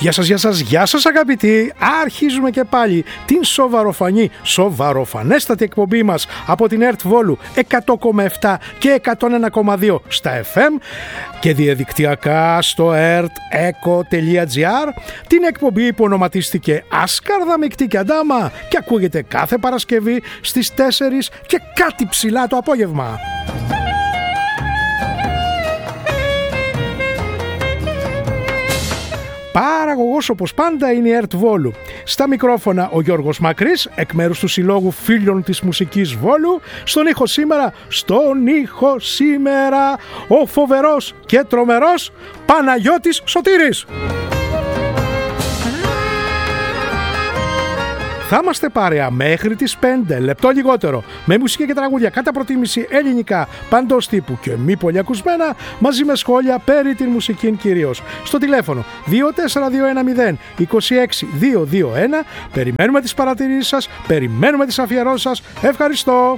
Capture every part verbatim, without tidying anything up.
Γεια σας, γεια σας, γεια σας αγαπητοί. Αρχίζουμε και πάλι την σοβαροφανή, σοβαροφανέστατη εκπομπή μας από την ΕΡΤ Βόλου εκατό κόμμα επτά και εκατόν ένα κόμμα δύο στα εφ εμ και διαδικτυακά στο ερτ-εκο τελεία τζι άρ. Την εκπομπή που ονοματίστηκε Άσκαρδα Μεικτή και Αντάμα και ακούγεται κάθε Παρασκευή στις τέσσερις και κάτι ψηλά το απόγευμα. Παραγωγός όπως πάντα είναι η ΕΡΤ Βόλου. Στα μικρόφωνα ο Γιώργος Μακρύς, εκ μέρους του Συλλόγου Φίλων της Μουσικής Βόλου. Στον ήχο σήμερα, στον ήχο σήμερα, ο φοβερός και τρομερός Παναγιώτης Σωτήρης. Θα είμαστε παρέα μέχρι τις πέντε, λεπτό λιγότερο, με μουσική και τραγούδια κατά προτίμηση ελληνικά, παντός τύπου και μη πολύ ακουσμένα, μαζί με σχόλια περί την μουσική κυρίως. Στο τηλέφωνο δύο τέσσερα δύο ένα μηδέν είκοσι έξι διακόσια είκοσι ένα. Περιμένουμε τις παρατηρήσεις σας, περιμένουμε τις αφιερώσεις σας. Ευχαριστώ.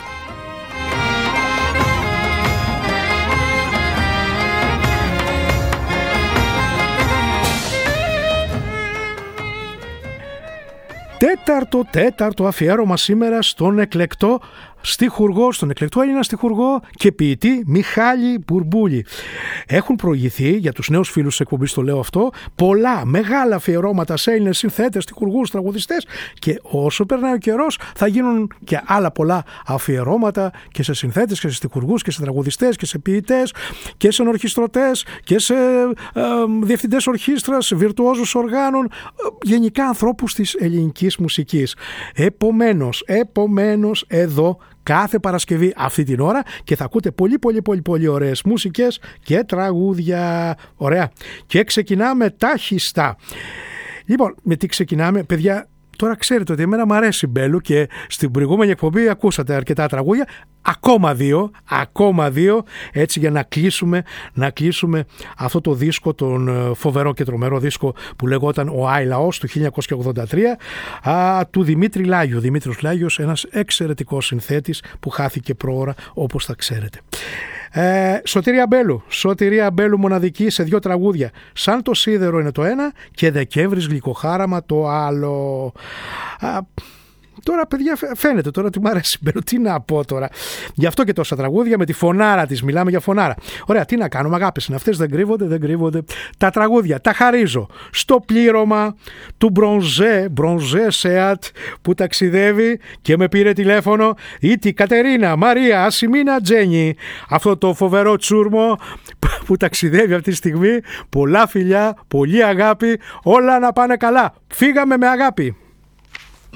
Τέταρτο, τέταρτο αφιέρωμα σήμερα στον εκλεκτό στιχουργό, στον εκλεκτό Έλληνα στιχουργό και ποιητή Μιχάλη Μπουρμπούλη. Έχουν προηγηθεί, για τους νέους φίλους της εκπομπής το λέω αυτό, πολλά μεγάλα αφιερώματα σε Έλληνες συνθέτες, στιχουργούς, τραγουδιστές, και όσο περνάει ο καιρός θα γίνουν και άλλα πολλά αφιερώματα και σε συνθέτες και σε στιχουργούς και σε τραγουδιστές και σε ποιητές και σε ορχιστρωτές και σε ε, διευθυντές ορχήστρας, βιρτουόζους οργάνων, ε, γενικά ανθρώπους της ελληνικής μουσικής. Επομένως, επομένως εδώ κάθε Παρασκευή αυτή την ώρα και θα ακούτε πολύ πολύ πολύ πολύ ωραίες μουσικές και τραγούδια. Ωραία. Και ξεκινάμε τάχιστα. Λοιπόν, με τι ξεκινάμε, παιδιά? Τώρα ξέρετε ότι εμένα μου αρέσει Μπέλου και στην προηγούμενη εκπομπή ακούσατε αρκετά τραγούδια. Ακόμα δύο, ακόμα δύο, έτσι για να κλείσουμε, να κλείσουμε αυτό το δίσκο, τον φοβερό και τρομερό δίσκο που λεγόταν «Ο Άι Λαός» του χίλια εννιακόσια ογδόντα τρία, α, του Δημήτρη Λάγιου. Δημήτρης Λάγιος, ένας εξαιρετικός συνθέτης που χάθηκε πρόωρα, όπως θα ξέρετε. Ε, Σωτηρία Μπέλου, Σωτηρία Μπέλου μοναδική σε δύο τραγούδια. «Σαν το σίδερο» είναι το ένα και «Δεκέμβρης γλυκοχάραμα» το άλλο. Α, Τώρα, παιδιά, φαίνεται τώρα ότι μου αρέσει Μπέλου. Τι να πω τώρα. Γι' αυτό και τόσα τραγούδια με τη φωνάρα της. Μιλάμε για φωνάρα. Ωραία, τι να κάνουμε. Αγάπες είναι αυτές. Δεν κρύβονται, δεν κρύβονται. Τα τραγούδια τα χαρίζω στο πλήρωμα του Μπρονζέ, Μπρονζέ Σεάτ, που ταξιδεύει και με πήρε τηλέφωνο η τη Κατερίνα Μαρία Ασημίνα Τζένι. Αυτό το φοβερό τσούρμο που ταξιδεύει αυτή τη στιγμή. Πολλά φιλιά, πολύ αγάπη. Όλα να πάνε καλά. Φύγαμε με αγάπη.